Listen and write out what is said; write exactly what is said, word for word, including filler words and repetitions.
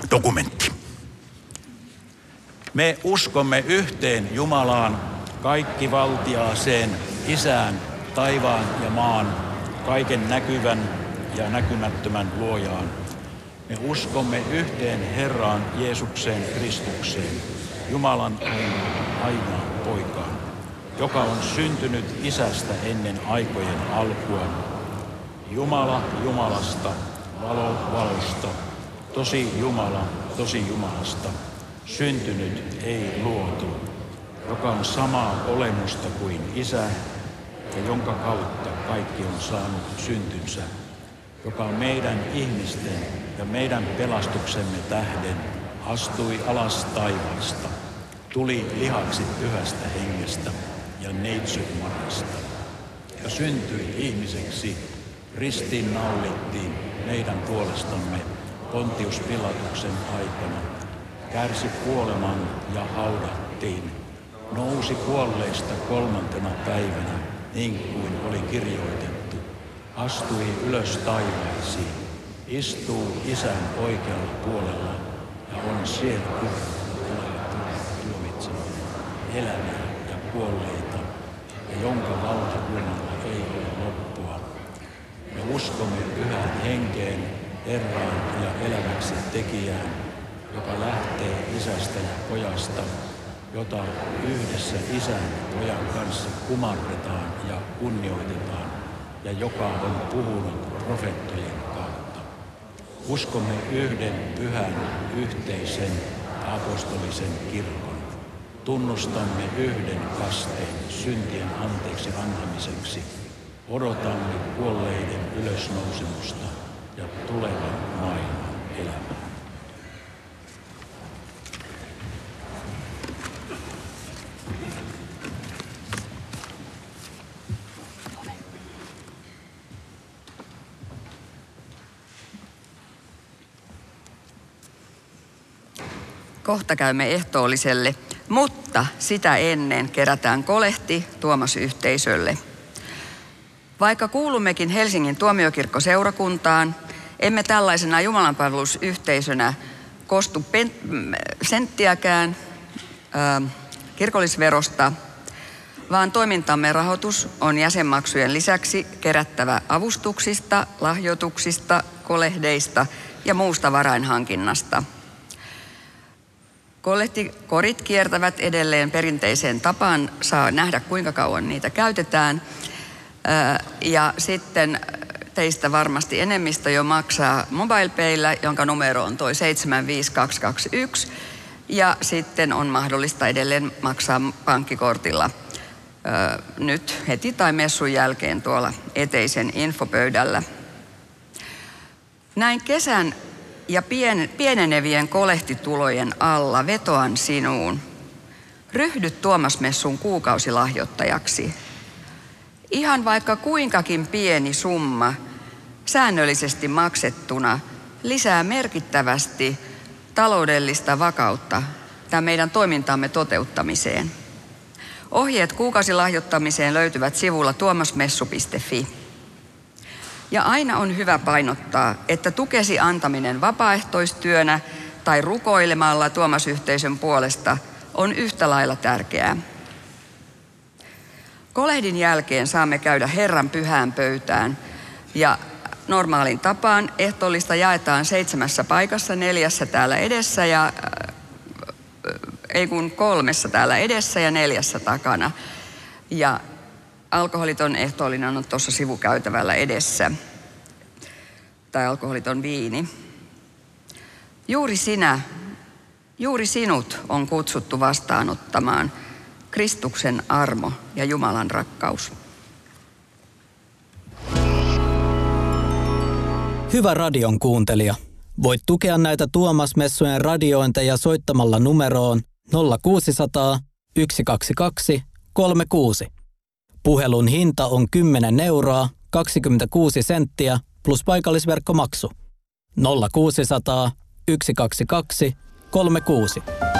dokumentti. Me uskomme yhteen Jumalaan, kaikkivaltiaaseen, Isään, taivaan ja maan, kaiken näkyvän ja näkymättömän luojaan. Me uskomme yhteen Herraan Jeesukseen Kristukseen, Jumalan ainoaan poikaan, joka on syntynyt Isästä ennen aikojen alkua. Jumala Jumalasta, valo valosta, tosi Jumala tosi Jumalasta, syntynyt ei luotu, joka on samaa olemusta kuin Isä ja jonka kautta kaikki on saanut syntynsä, joka on meidän ihmisten ja meidän pelastuksemme tähden astui alas taivaasta, tuli lihaksi pyhästä hengestä ja neitsytmarasta ja syntyi ihmiseksi, ristiin naulittiin meidän puolestamme Pontius Pilatuksen aikana, kärsi kuoleman ja haudattiin, nousi kuolleista kolmantena päivänä, niin kuin oli kirjoitettu, astui ylös taivaisiin, istuu Isän oikealla puolella ja on siellä tuomitsemaan elämää ja kuolleita, ja jonka valtakunnalla ei ole loppua. Me uskomme pyhään henkeen, Herraan ja elämäksi tekijään, joka lähtee Isästä ja Pojasta, jota yhdessä Isän ja Pojan kanssa kumarretaan ja kunnioitetaan, ja joka on puhunut profeettojen kautta. Uskomme yhden pyhän yhteisen apostolisen kirkon. Tunnustamme yhden kasteen syntien anteeksi antamiseksi. Odotamme kuolleiden ylösnousemusta ja tulevan maailman elämää. Kohta käymme ehtoolliselle, mutta sitä ennen kerätään kolehti Tuomas-yhteisölle. Vaikka kuulummekin Helsingin tuomiokirkkoseurakuntaan, emme tällaisena jumalanpalvelusyhteisönä kostu pen- senttiäkään äh, kirkollisverosta, vaan toimintamme rahoitus on jäsenmaksujen lisäksi kerättävä avustuksista, lahjoituksista, kolehdeista ja muusta varainhankinnasta. Kolehtikorit kiertävät edelleen perinteiseen tapaan, saa nähdä kuinka kauan niitä käytetään. Ja sitten teistä varmasti enemmistö jo maksaa MobilePayllä, jonka numero on toi seitsemän viisi kaksi kaksi yksi. Ja sitten on mahdollista edelleen maksaa pankkikortilla nyt heti tai messun jälkeen tuolla eteisen infopöydällä. Näin kesän ja pien, pienenevien kolehtitulojen alla vetoan sinuun. Ryhdy Tuomas-messun kuukausilahjoittajaksi. Ihan vaikka kuinkakin pieni summa säännöllisesti maksettuna lisää merkittävästi taloudellista vakautta tämän meidän toimintamme toteuttamiseen. Ohjeet kuukausilahjoittamiseen löytyvät sivulla tuomasmessu piste fi. Ja aina on hyvä painottaa, että tukesi antaminen vapaaehtoistyönä tai rukoilemalla Tuomas-yhteisön puolesta on yhtä lailla tärkeää. Kolehdin jälkeen saamme käydä Herran pyhään pöytään ja normaalin tapaan ehtoollista jaetaan seitsemässä paikassa, neljässä täällä edessä ja äh, ei kun kolmessa täällä edessä ja neljässä takana. Ja alkoholiton ehtoollinen on tuossa sivukäytävällä edessä, tai alkoholiton viini. Juuri sinä, juuri sinut on kutsuttu vastaanottamaan Kristuksen armo ja Jumalan rakkaus. Hyvä radion kuuntelija. Voit tukea näitä Tuomas-messujen radiointeja soittamalla numeroon nolla kuusi nolla nolla yksi kaksi kaksi kolme kuusi. Puhelun hinta on kymmenen euroa kaksikymmentäkuusi senttiä plus paikallisverkkomaksu. nolla kuusi nolla nolla yksi kaksi kaksi kolme kuusi.